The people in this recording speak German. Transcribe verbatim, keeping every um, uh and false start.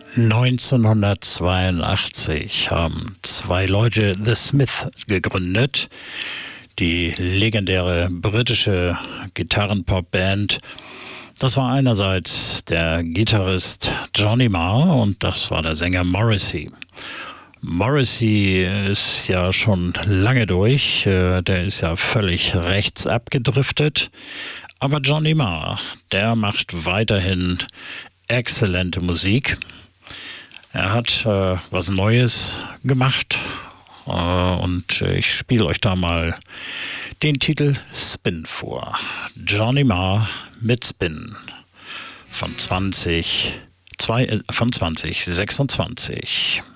neunzehnhundertzweiundachtzig haben zwei Leute The Smiths gegründet, die legendäre britische Gitarrenpop-Band. Das war einerseits der Gitarrist Johnny Marr und das war der Sänger Morrissey. Morrissey ist ja schon lange durch, der ist ja völlig rechts abgedriftet, aber Johnny Marr, der macht weiterhin exzellente Musik. Er hat äh, was Neues gemacht äh, und ich spiele euch da mal den Titel Spin vor. Johnny Marr mit Spin von zwanzig, zwei, äh, von zwanzig sechsundzwanzig.